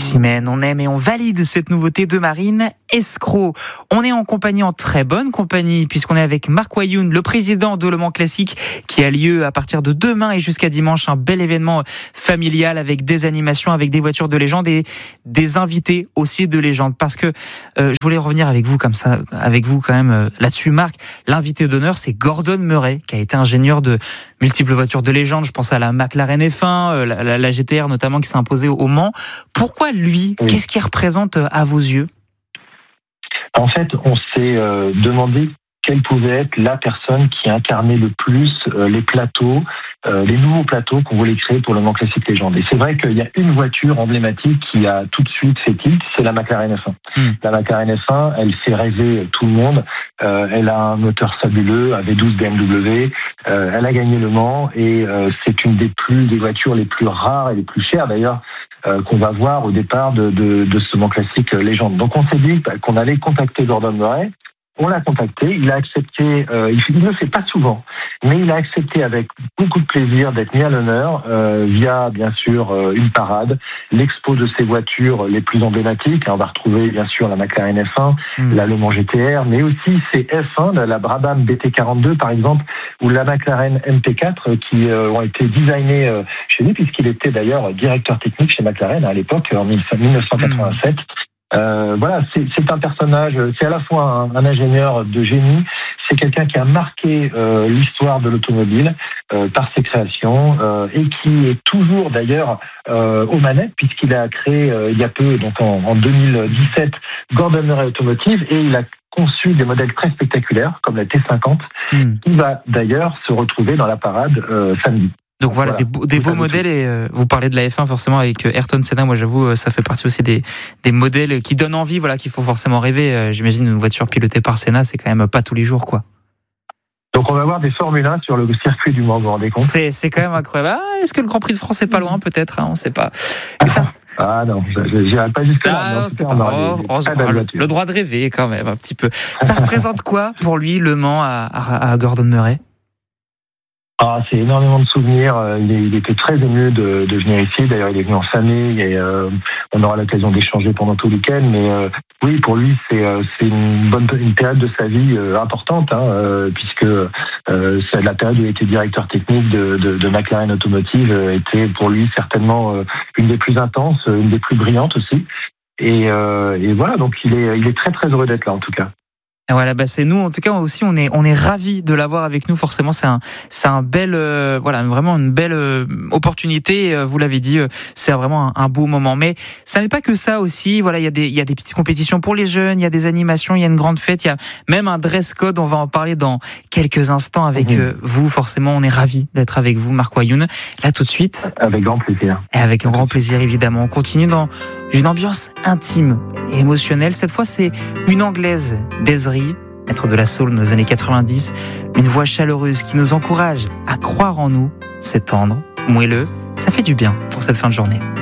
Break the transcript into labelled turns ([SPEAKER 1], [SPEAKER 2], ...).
[SPEAKER 1] Simène, on aime et on valide cette nouveauté de Marine Escroc. On est en compagnie, en très bonne compagnie, puisqu'on est avec Marc Wayoun, le président de Le Mans Classique, qui a lieu à partir de demain et jusqu'à dimanche. Un bel événement familial avec des animations, avec des voitures de légende et des invités aussi de légende. Parce que je voulais revenir avec vous comme ça, avec vous quand même là-dessus, Marc. L'invité d'honneur, c'est Gordon Murray, qui a été ingénieur de multiples voitures de légende. Je pense à la McLaren F1, la GTR notamment, qui s'est imposée au Mans. Pourquoi lui ?
[SPEAKER 2] Oui.
[SPEAKER 1] Qu'est-ce qu'il représente à vos yeux ?
[SPEAKER 2] En fait, on s'est demandé quelle pouvait être la personne qui incarnait le plus les plateaux, les nouveaux plateaux qu'on voulait créer pour le Mans Classique Légende. Et c'est vrai qu'il y a une voiture emblématique qui a tout de suite fait tilt, c'est la McLaren F1. La McLaren F1, elle fait rêver tout le monde. Elle a un moteur fabuleux, un V12 BMW. Elle a gagné le Mans et c'est une des voitures les plus rares et les plus chères d'ailleurs qu'on va voir au départ de ce Mans Classique Légende. Donc on s'est dit qu'on allait contacter Gordon Murray. On l'a contacté, il a accepté, il ne le fait pas souvent, mais il a accepté avec beaucoup de plaisir d'être mis à l'honneur via bien sûr une parade, l'expo de ses voitures les plus emblématiques. On va retrouver bien sûr la McLaren F1, la Le Mans GTR, mais aussi ses F1, la Brabham BT42 par exemple, ou la McLaren MP4 qui ont été designées chez lui, puisqu'il était d'ailleurs directeur technique chez McLaren à l'époque, en 1987. Voilà, c'est un personnage, c'est à la fois un ingénieur de génie, c'est quelqu'un qui a marqué l'histoire de l'automobile par ses créations et qui est toujours d'ailleurs aux manettes, puisqu'il a créé il y a peu, donc en 2017, Gordon Murray Automotive, et il a conçu des modèles très spectaculaires comme la T50 qui va d'ailleurs se retrouver dans la parade samedi.
[SPEAKER 1] Donc voilà, des beaux modèles, et vous parlez de la F1 forcément avec Ayrton Senna. Moi j'avoue, ça fait partie aussi des modèles qui donnent envie, voilà, qu'il faut forcément rêver. J'imagine une voiture pilotée par Senna, c'est quand même pas tous les jours, quoi.
[SPEAKER 2] Donc on va avoir des Formule 1 sur le circuit du Mans, vous vous rendez compte ?
[SPEAKER 1] C'est quand même incroyable. Ah, est-ce que le Grand Prix de France est pas loin, peut-être, hein, on sait pas. Ça...
[SPEAKER 2] Ah non, j'irai pas jusque là.
[SPEAKER 1] Ah, c'est pas le droit de rêver quand même un petit peu. Ça représente quoi pour lui, Le Mans, à Gordon Murray ?
[SPEAKER 2] Ah, c'est énormément de souvenirs. Il était très ému de venir ici. D'ailleurs, il est venu en famille et on aura l'occasion d'échanger pendant tout le week-end. Mais oui, pour lui, c'est une période de sa vie importante, puisque la période où il était directeur technique de McLaren Automotive était pour lui certainement une des plus intenses, une des plus brillantes aussi. Et voilà, donc il est très très heureux d'être là en tout cas.
[SPEAKER 1] Et voilà, c'est nous en tout cas aussi, on est ravis de l'avoir avec nous. Forcément, c'est un bel vraiment une belle opportunité. Vous l'avez dit, c'est vraiment un beau moment. Mais ça n'est pas que ça aussi. Voilà, il y a des petites compétitions pour les jeunes, il y a des animations, il y a une grande fête, il y a même un dress code. On va en parler dans quelques instants avec vous. Forcément, on est ravis d'être avec vous, Marc Wayoun. Là, tout de suite.
[SPEAKER 2] Avec grand plaisir.
[SPEAKER 1] Et avec un grand plaisir, évidemment. On continue dans une ambiance intime et émotionnelle. Cette fois, c'est une Anglaise, Des'Ree, maître de la soul dans les années 90. Une voix chaleureuse qui nous encourage à croire en nous. C'est tendre, moelleux. Ça fait du bien pour cette fin de journée.